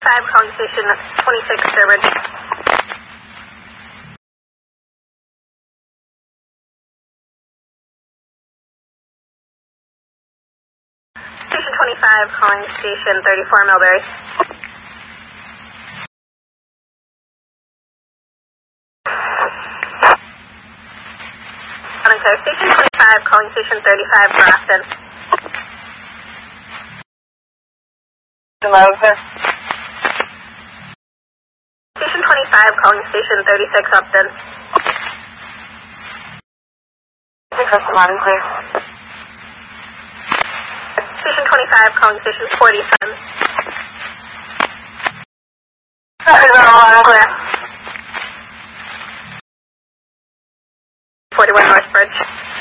5 calling station 26 Sturbridge. Station 25 calling station 34 Millbury. I'm sorry, station 25 calling station 35 Grafton. Hello, sir. Station 25 calling station 36 Upton. 6 Upton, clear. Station 25 calling station 40 Sun. Clear. 41 Northbridge.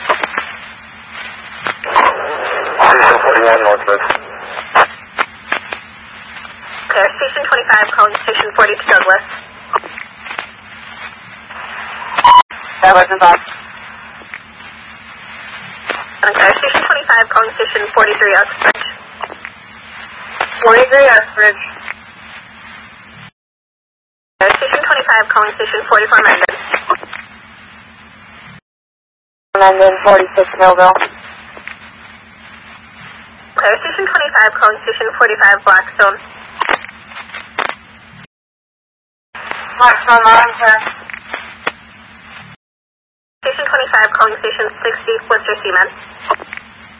Station 41 Northbridge. Clear. Station 25 calling station 42 Douglas. Douglas is on. Okay, station 25 calling station 43 Uxbridge. 43 Uxbridge. Station 25 calling station 44 Mendon. Mendon, 46 Millville. Okay, station 25 calling station 45 Blackstone. Blackstone, line, sir. Station 25 calling station 60 Worcester Seaman.